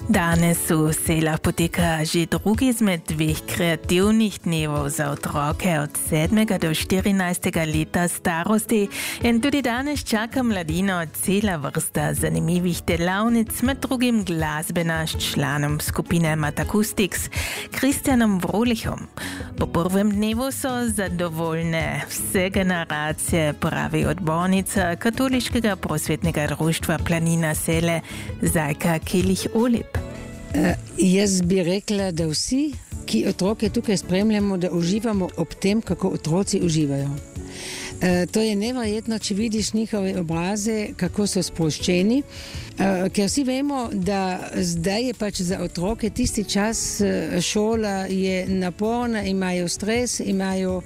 Danes v selah poteka že drugi izmed dveh kreativnih dnevov za otroke od 7. do 14. leta starosti. In tudi danes čaka mladino cela vrsta zanimivih delavnic, med drugim glasbena s članom skupine Matakustiks, Kristjanom Vrolichom. Po prvem dnevu so zadovoljne vse generacije, pravi odbornica Katoliškega prosvetnega društva Planina Sele Zajka Kelih-Olip. Jaz bi rekla, da vsi, ki otroke tukaj spremljamo, da uživamo ob tem, kako otroci uživajo. To je neverjetno, če vidiš njihove obraze, kako so sproščeni, ker vsi vemo, da zdaj je pač za otroke tisti čas, šola je naporna, imajo stres, imajo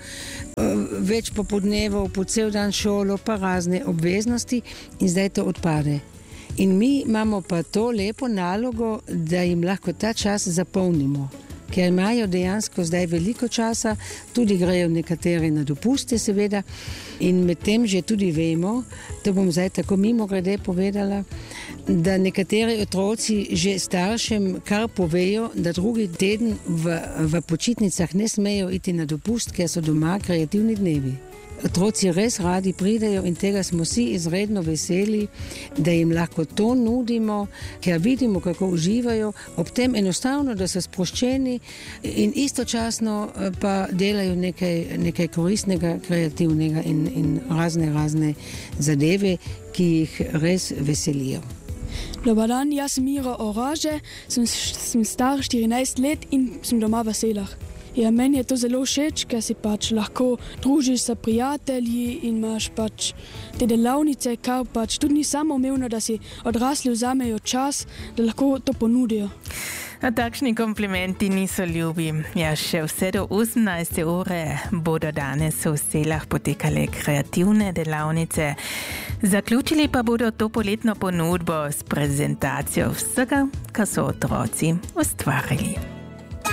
več popodnevov, po cel dan šolo, pa razne obveznosti in zdaj to odpade. In mi imamo pa to lepo nalogo, da jim lahko ta čas zapolnimo, ker imajo dejansko zdaj veliko časa, tudi grejo nekateri na dopuste seveda in med tem že tudi vemo, to bom zdaj tako mimogrede povedala, da nekateri otroci že staršem kar povejo, da drugi teden v počitnicah ne smejo iti na dopust, ker so doma kreativni dnevi. Otroci res radi pridejo in tega smo vsi izredno veseli, da jim lahko to nudimo, ker vidimo, kako uživajo, ob tem enostavno, da so sproščeni in istočasno pa delajo nekaj koristnega, kreativnega in razne zadeve, ki jih res veselijo. Dobar dan, jaz sem Miro Oraže, sem star 14 let in sem doma v Selah. Ja, meni je to zelo všeč, ker si pač lahko družiš s prijatelji in imaš pač te delavnice, kar pač tudi ni samoumevno, da si odrasli vzamejo čas, da lahko to ponudijo. A takšni komplimenti niso ljubi. Ja, še vse do 18. ure bodo danes v Selah potekale kreativne delavnice. Zaključili pa bodo to poletno ponudbo s prezentacijo vsega, kar so otroci ustvarili.